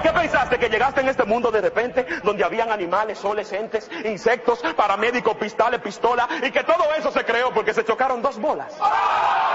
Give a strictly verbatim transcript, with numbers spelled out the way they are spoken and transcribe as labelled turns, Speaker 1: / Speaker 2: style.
Speaker 1: qué pensaste? ¿Que llegaste en este mundo de repente, donde habían animales, soles, entes, insectos, paramédicos, pistales, pistolas, y que todo eso se creó porque se chocaron dos bolas?